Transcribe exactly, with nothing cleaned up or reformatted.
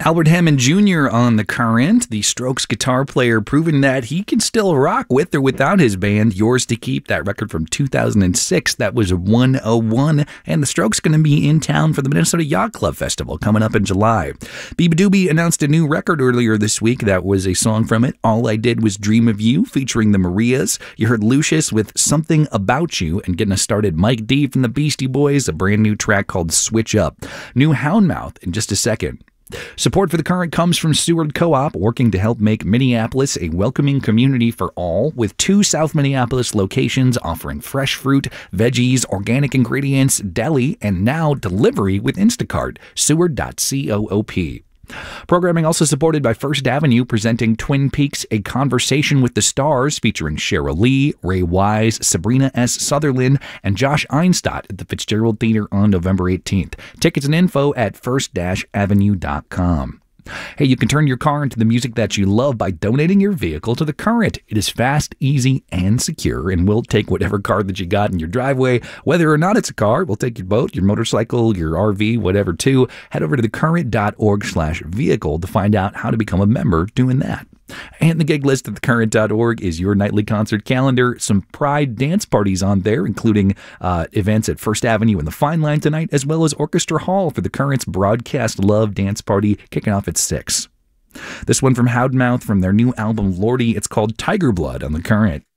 Albert Hammond Junior on The Current, the Strokes guitar player, proving that he can still rock with or without his band. Yours to Keep, that record from two thousand six, that was one oh one, and the Strokes going to be in town for the Minnesota Yacht Club Festival coming up in July. Beabadoobee announced a new record earlier this week. That was a song from it, All I Did Was Dream of You, featuring the Marias. You heard Lucius with Something About You, and getting us started, Mike D from the Beastie Boys, a brand new track called Switch Up. New Houndmouth in just a second. Support for The Current comes from Seward Co-op, working to help make Minneapolis a welcoming community for all, with two South Minneapolis locations offering fresh fruit, veggies, organic ingredients, deli, and now delivery with Instacart. Seward dot coop. Programming also supported by First Avenue, presenting Twin Peaks: A Conversation with the Stars, featuring Cheryl Lee, Ray Wise, Sabrina S. Sutherland, and Josh Einstadt at the Fitzgerald Theater on November eighteenth. Tickets and info at first avenue dot com. Hey, you can turn your car into the music that you love by donating your vehicle to The Current. It is fast, easy, and secure, and we'll take whatever car that you got in your driveway, whether or not it's a car. We'll take your boat, your motorcycle, your R V, whatever, too. Head over to thecurrent.org slash vehicle to find out how to become a member doing that. And the gig list at thecurrent dot org is your nightly concert calendar. Some Pride dance parties on there, including uh, events at First Avenue and the Fine Line tonight, as well as Orchestra Hall for the Current's Broadcast Love dance party kicking off at six. This one from Houndmouth from their new album Lordy. It's called Tiger Blood on The Current.